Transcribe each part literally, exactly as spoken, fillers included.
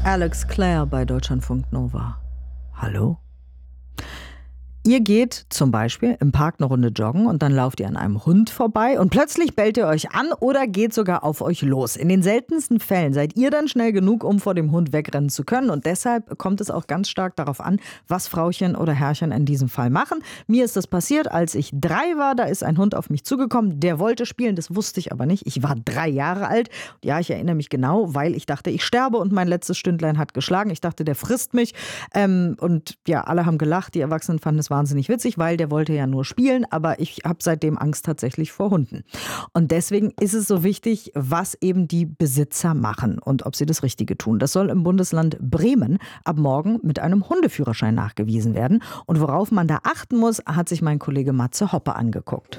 Alex Clare bei Deutschlandfunk Nova. Hallo? Ihr geht zum Beispiel im Park eine Runde joggen und dann lauft ihr an einem Hund vorbei und plötzlich bellt ihr euch an oder geht sogar auf euch los. In den seltensten Fällen seid ihr dann schnell genug, um vor dem Hund wegrennen zu können, und deshalb kommt es auch ganz stark darauf an, was Frauchen oder Herrchen in diesem Fall machen. Mir ist das passiert, als ich drei war, da ist ein Hund auf mich zugekommen, der wollte spielen, das wusste ich aber nicht. Ich war drei Jahre alt. Ja, ich erinnere mich genau, weil ich dachte, ich sterbe und mein letztes Stündlein hat geschlagen. Ich dachte, der frisst mich, ähm, und ja, alle haben gelacht, die Erwachsenen fanden es wahnsinnig witzig, weil der wollte ja nur spielen, aber ich habe seitdem Angst tatsächlich vor Hunden. Und deswegen ist es so wichtig, was eben die Besitzer machen und ob sie das Richtige tun. Das soll im Bundesland Bremen ab morgen mit einem Hundeführerschein nachgewiesen werden. Und worauf man da achten muss, hat sich mein Kollege Matze Hoppe angeguckt.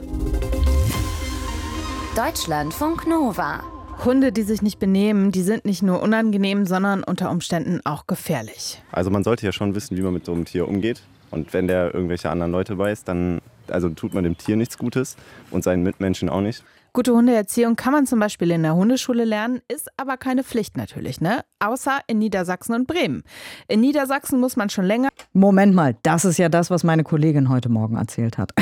Deutschlandfunk Nova. Hunde, die sich nicht benehmen, die sind nicht nur unangenehm, sondern unter Umständen auch gefährlich. Also man sollte ja schon wissen, wie man mit so einem Tier umgeht. Und wenn der irgendwelche anderen Leute beißt, dann also tut man dem Tier nichts Gutes und seinen Mitmenschen auch nicht. Gute Hundeerziehung kann man zum Beispiel in der Hundeschule lernen, ist aber keine Pflicht natürlich, ne? Außer in Niedersachsen und Bremen. In Niedersachsen muss man schon länger... Moment mal, das ist ja das, was meine Kollegin heute Morgen erzählt hat.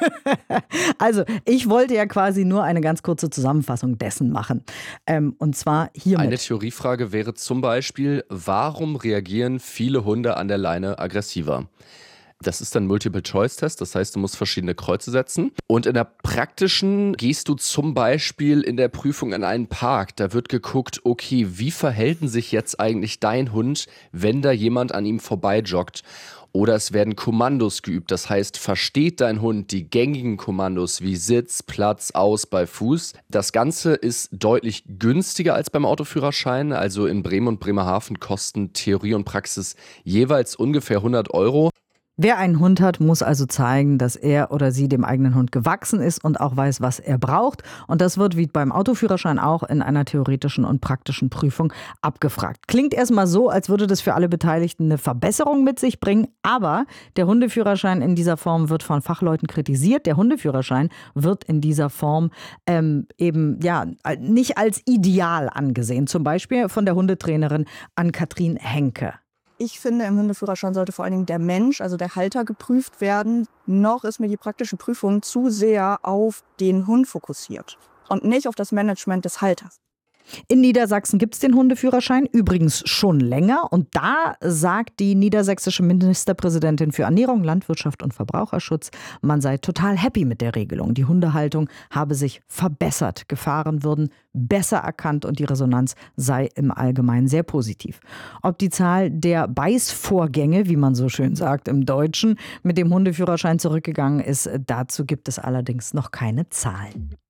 Also, ich wollte ja quasi nur eine ganz kurze Zusammenfassung dessen machen. Ähm, und zwar hiermit. Eine Theoriefrage wäre zum Beispiel, warum reagieren viele Hunde an der Leine aggressiver? Das ist ein Multiple-Choice-Test, das heißt, du musst verschiedene Kreuze setzen. Und in der praktischen gehst du zum Beispiel in der Prüfung in einen Park. Da wird geguckt, okay, wie verhält sich jetzt eigentlich dein Hund, wenn da jemand an ihm vorbei joggt? Oder es werden Kommandos geübt, das heißt, versteht dein Hund die gängigen Kommandos wie Sitz, Platz, Aus bei Fuß? Das Ganze ist deutlich günstiger als beim Autoführerschein. Also in Bremen und Bremerhaven kosten Theorie und Praxis jeweils ungefähr hundert Euro. Wer einen Hund hat, muss also zeigen, dass er oder sie dem eigenen Hund gewachsen ist und auch weiß, was er braucht. Und das wird wie beim Autoführerschein auch in einer theoretischen und praktischen Prüfung abgefragt. Klingt erstmal so, als würde das für alle Beteiligten eine Verbesserung mit sich bringen. Aber der Hundeführerschein in dieser Form wird von Fachleuten kritisiert. Der Hundeführerschein wird in dieser Form ähm, eben ja nicht als ideal angesehen. Zum Beispiel von der Hundetrainerin Ann-Kathrin Henke. Ich finde, im Hundeführerschein sollte vor allen Dingen der Mensch, also der Halter, geprüft werden. Noch ist mir die praktische Prüfung zu sehr auf den Hund fokussiert und nicht auf das Management des Halters. In Niedersachsen gibt es den Hundeführerschein übrigens schon länger, und da sagt die niedersächsische Ministerpräsidentin für Ernährung, Landwirtschaft und Verbraucherschutz, man sei total happy mit der Regelung. Die Hundehaltung habe sich verbessert, Gefahren würden besser erkannt und die Resonanz sei im Allgemeinen sehr positiv. Ob die Zahl der Beißvorgänge, wie man so schön sagt im Deutschen, mit dem Hundeführerschein zurückgegangen ist, dazu gibt es allerdings noch keine Zahlen.